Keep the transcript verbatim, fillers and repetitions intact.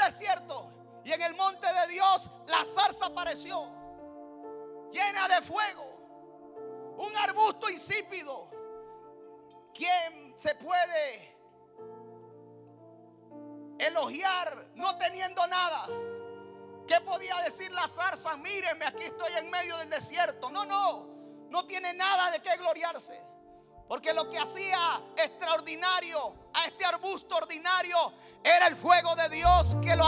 desierto y en el monte de Dios la zarza apareció, llena de fuego, un arbusto insípido. ¿Quién se puede elogiar no teniendo nada? ¿Qué podía decir la zarza? Mírenme, aquí estoy en medio del desierto. No, no, no tiene nada de qué gloriarse. Porque lo que hacía extraordinario a este arbusto ordinario era el fuego de Dios que lo